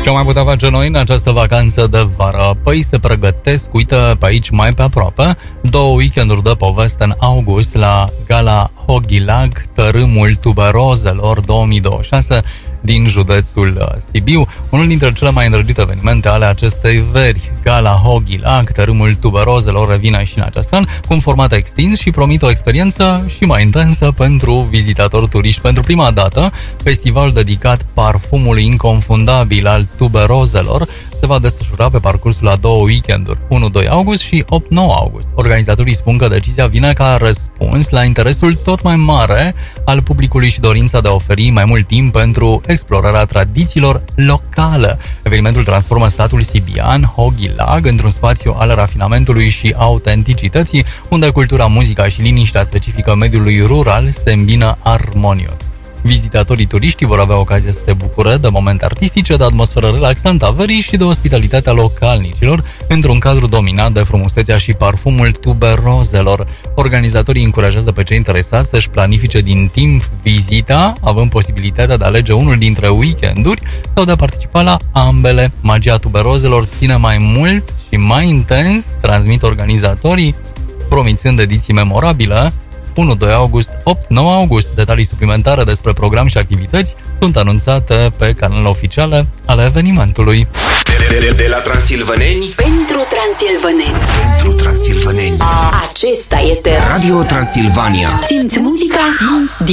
Ce am mai putea face noi în această vacanță de vară? Păi se pregătesc, uite pe aici mai pe aproape, 2 weekenduri de poveste în august la Gala Hoghilag, Tărâmul Tuberozelor 2026 din județul Sibiu, unul dintre cele mai îndrăgite evenimente ale acestei veri. Gala Hoghilag, Tărâmul Tuberozelor, revine și în acest an cu un format extins și promit o experiență și mai intensă pentru vizitatori turiști. Pentru prima dată, festivalul dedicat parfumului inconfundabil al tuberozelor se va desfășura pe parcursul a 2 weekenduri, 1-2 august și 8-9 august. Organizatorii spun că decizia vine ca răspuns la interesul tot mai mare al publicului și dorința de a oferi mai mult timp pentru explorarea tradițiilor locale. Evenimentul transformă satul sibian, Hoghilag, într-un spațiu al rafinamentului și autenticității, unde cultura, muzica și liniștea specifică mediului rural se îmbină armonios. Vizitatorii turiști vor avea ocazia să se bucure de momente artistice, de atmosferă relaxantă a verii și de ospitalitatea localnicilor, într-un cadru dominat de frumusețea și parfumul tuberozelor. Organizatorii încurajează pe cei interesați să-și planifice din timp vizita, având posibilitatea de a alege unul dintre weekenduri sau de a participa la ambele. Magia tuberozelor ține mai mult și mai intens, transmit organizatorii, promițând ediții memorabile. 1-2 august, 8-9 august. Detalii suplimentare despre program și activități sunt anunțate pe canalele oficiale ale evenimentului. De la transilvaneni pentru transilvaneni. Pentru transilvaneni. Acesta este Radio Transilvania. Simți muzica, simți